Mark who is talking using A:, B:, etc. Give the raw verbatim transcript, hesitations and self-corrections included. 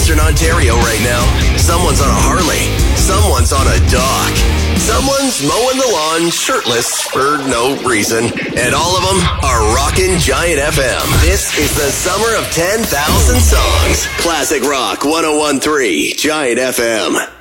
A: Western Ontario right now. Someone's on a Harley. Someone's on a dock. Someone's mowing the lawn shirtless for no reason. And all of them are rocking Giant F M. This is the summer of ten thousand songs. Classic Rock one oh one point three Giant F M.